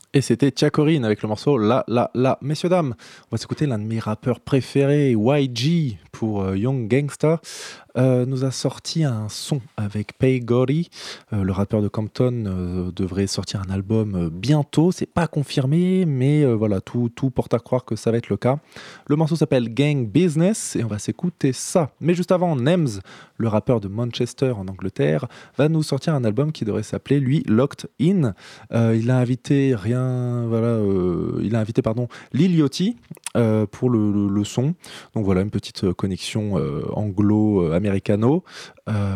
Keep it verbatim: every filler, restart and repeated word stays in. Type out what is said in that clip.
Et c'était Tia Corine avec le morceau La La La. Messieurs, dames, on va s'écouter l'un de mes rappeurs préférés, Y G, pour euh, Young Gangsta, euh, nous a sorti un son avec Pay Gory. Euh, le rappeur de Compton euh, devrait sortir un album euh, bientôt. C'est pas confirmé, mais euh, voilà, tout, tout porte à croire que ça va être le cas. Le morceau s'appelle Gang Business et on va s'écouter ça. Mais juste avant, Nems, le rappeur de Manchester en Angleterre, va nous sortir un album qui devrait s'appeler, lui, Locked In. Euh, il a invité rien, voilà, euh, il a invité pardon Lil Yachty euh, pour le, le- le son. Donc voilà une petite euh, connexion euh, anglo-américano. Euh,